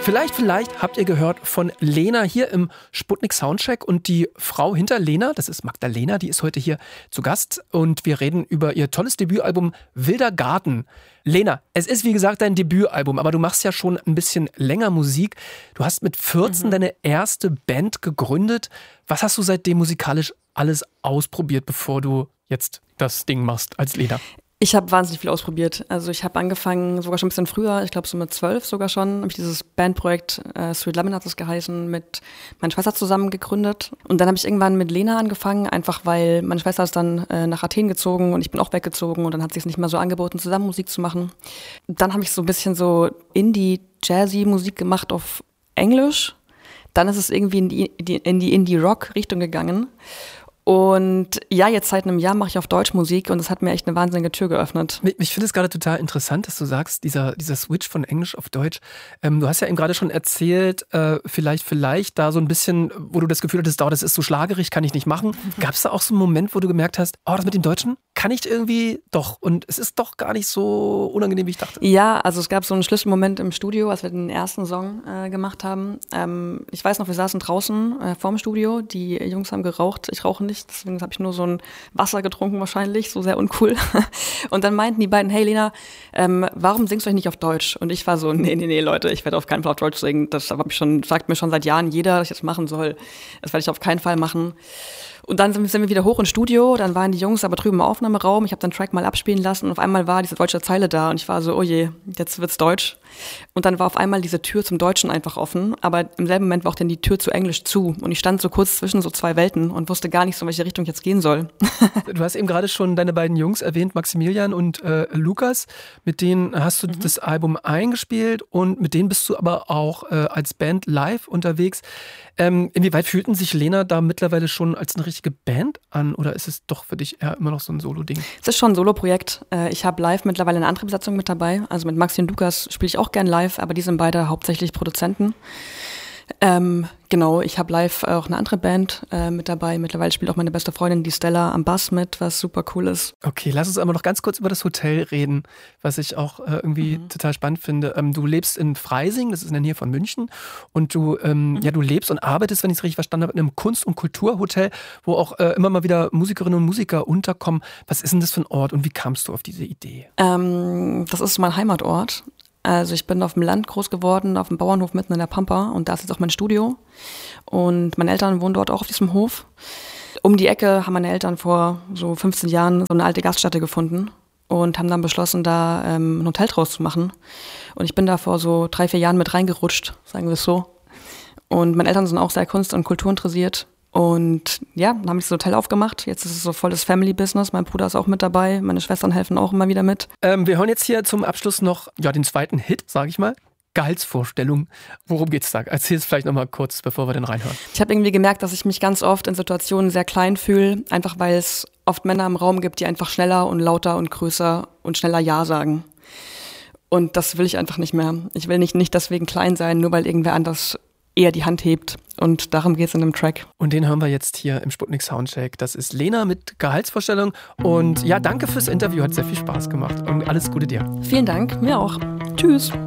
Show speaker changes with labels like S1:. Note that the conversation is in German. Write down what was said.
S1: Vielleicht habt ihr gehört von Lena hier im Sputnik Soundcheck und die Frau hinter Lena, das ist Magdalena, die ist heute hier zu Gast und wir reden über ihr tolles Debütalbum Wilder Garten. Lena, es ist wie gesagt dein Debütalbum, aber du machst ja schon ein bisschen länger Musik. Du hast mit 14 deine erste Band gegründet. Was hast du seitdem musikalisch alles ausprobiert, bevor du jetzt das Ding machst als Lena?
S2: Ich habe wahnsinnig viel ausprobiert. Also ich habe angefangen, sogar schon ein bisschen früher, ich glaube so mit 12 sogar schon, habe ich dieses Bandprojekt Sweet Lemon hat es geheißen, mit meiner Schwester zusammen gegründet. Und dann habe ich irgendwann mit Lena angefangen, einfach weil meine Schwester ist dann nach Athen gezogen und ich bin auch weggezogen und dann hat sie es nicht mehr so angeboten, zusammen Musik zu machen. Dann habe ich so ein bisschen so Indie-Jazzy-Musik gemacht auf Englisch. Dann ist es irgendwie in die Indie-Rock-Richtung gegangen. Und ja, jetzt seit einem Jahr mache ich auf Deutsch Musik und das hat mir echt eine wahnsinnige Tür geöffnet.
S1: Ich finde es gerade total interessant, dass du sagst, dieser Switch von Englisch auf Deutsch. Du hast ja eben gerade schon erzählt, vielleicht da so ein bisschen, wo du das Gefühl hattest, das ist so schlagerig, kann ich nicht machen. Gab es da auch so einen Moment, wo du gemerkt hast, das mit dem Deutschen kann ich irgendwie doch und es ist doch gar nicht so unangenehm, wie ich dachte?
S2: Ja, also es gab so einen Schlüsselmoment im Studio, als wir den ersten Song gemacht haben. Ich weiß noch, wir saßen draußen vorm Studio, die Jungs haben geraucht, ich rauche nicht. Deswegen habe ich nur so ein Wasser getrunken wahrscheinlich, so sehr uncool. Und dann meinten die beiden, hey Lena, warum singst du eigentlich nicht auf Deutsch? Und ich war so, nee, Leute, ich werde auf keinen Fall auf Deutsch singen. Das sagt mir schon seit Jahren jeder, dass ich das machen soll. Das werde ich auf keinen Fall machen. Und dann sind wir wieder hoch ins Studio, dann waren die Jungs aber drüben im Aufnahmeraum, ich habe den Track mal abspielen lassen und auf einmal war diese deutsche Zeile da und ich war so, oh je, jetzt wird's Deutsch. Und dann war auf einmal diese Tür zum Deutschen einfach offen, aber im selben Moment war auch dann die Tür zu Englisch zu und ich stand so kurz zwischen so zwei Welten und wusste gar nicht so, in welche Richtung ich jetzt gehen soll.
S1: Du hast eben gerade schon deine beiden Jungs erwähnt, Maximilian und Lukas, mit denen hast du das Album eingespielt und mit denen bist du aber auch als Band live unterwegs. Inwieweit fühlten sich Lena da mittlerweile schon als eine richtige Band an oder ist es doch für dich eher immer noch so ein Solo-Ding?
S2: Es ist schon ein Solo-Projekt. Ich habe live mittlerweile eine andere Besetzung mit dabei. Also mit Maxi und Lukas spiele ich auch gern live, aber die sind beide hauptsächlich Produzenten. Genau, ich habe live auch eine andere Band mit dabei. Mittlerweile spielt auch meine beste Freundin, die Stella, am Bass mit, was super cool ist.
S1: Okay, lass uns aber noch ganz kurz über das Hotel reden, was ich auch irgendwie total spannend finde. Du lebst in Freising, das ist in der Nähe von München und du lebst und arbeitest, wenn ich es richtig verstanden habe, in einem Kunst- und Kulturhotel, wo auch immer mal wieder Musikerinnen und Musiker unterkommen. Was ist denn das für ein Ort und wie kamst du auf diese Idee?
S2: Das ist mein Heimatort. Also ich bin auf dem Land groß geworden, auf dem Bauernhof mitten in der Pampa und da ist jetzt auch mein Studio und meine Eltern wohnen dort auch auf diesem Hof. Um die Ecke haben meine Eltern vor so 15 Jahren so eine alte Gaststätte gefunden und haben dann beschlossen, da ein Hotel draus zu machen. Und ich bin da vor so 3-4 Jahren mit reingerutscht, sagen wir es so. Und meine Eltern sind auch sehr Kunst- und Kultur interessiert. Und ja, dann habe ich das Hotel aufgemacht. Jetzt ist es so voll das Family-Business. Mein Bruder ist auch mit dabei. Meine Schwestern helfen auch immer wieder mit.
S1: Wir hören jetzt hier zum Abschluss noch den zweiten Hit, sage ich mal. Gehaltsvorstellung. Worum geht's da? Erzähl es vielleicht nochmal kurz, bevor wir den reinhören.
S2: Ich habe irgendwie gemerkt, dass ich mich ganz oft in Situationen sehr klein fühle. Einfach weil es oft Männer im Raum gibt, die einfach schneller und lauter und größer und schneller Ja sagen. Und das will ich einfach nicht mehr. Ich will nicht deswegen klein sein, nur weil irgendwer anders eher die Hand hebt. Und darum geht's in dem Track.
S1: Und den hören wir jetzt hier im Sputnik Soundcheck. Das ist Lena mit Gehaltsvorstellung. Und ja, danke fürs Interview. Hat sehr viel Spaß gemacht. Und alles Gute dir.
S2: Vielen Dank. Mir auch. Tschüss.